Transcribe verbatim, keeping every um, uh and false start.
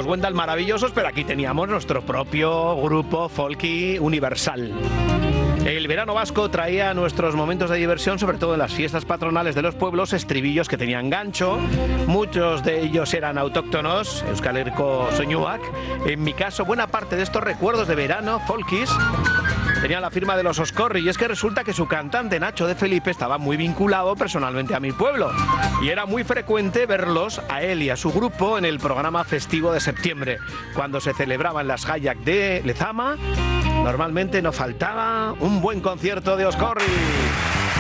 los Wendal maravillosos, pero aquí teníamos nuestro propio grupo folky universal. El verano vasco traía a nuestros momentos de diversión, sobre todo en las fiestas patronales de los pueblos, estribillos que tenían gancho. Muchos de ellos eran autóctonos, Euskal Herriko soinuak. En mi caso, buena parte de estos recuerdos de verano, folkis, tenían la firma de los Oscorri, y es que resulta que su cantante Nacho de Felipe estaba muy vinculado personalmente a mi pueblo, y era muy frecuente verlos a él y a su grupo en el programa festivo de septiembre, cuando se celebraban las Hayak de Lezama. Normalmente no faltaba un buen concierto de Oscorri.